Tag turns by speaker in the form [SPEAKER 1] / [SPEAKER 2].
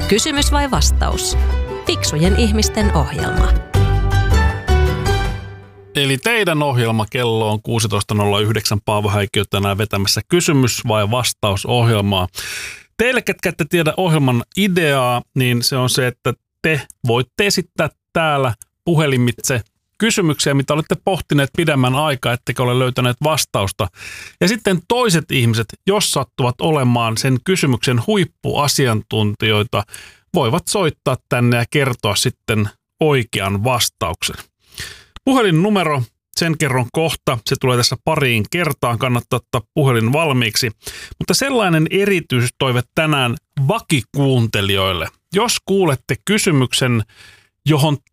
[SPEAKER 1] Kysymys vai vastaus? Fiksujen ihmisten ohjelma.
[SPEAKER 2] Eli teidän ohjelma kello on 16.09. Paavo Häikkiö tänään vetämässä kysymys vai vastausohjelmaa. Teille, ketkä ette tiedä ohjelman ideaa, niin se on se, että te voitte esittää täällä puhelimitse kysymyksiä, mitä olette pohtineet pidemmän aikaa, ettekä ole löytäneet vastausta. Ja sitten toiset ihmiset, jos sattuvat olemaan sen kysymyksen huippuasiantuntijoita, voivat soittaa tänne ja kertoa sitten oikean vastauksen. Puhelinnumero, sen kerron kohta, se tulee tässä pariin kertaan, kannattaa ottaa puhelin valmiiksi. Mutta sellainen erityistoive tänään vakikuuntelijoille. Jos kuulette kysymyksen, johon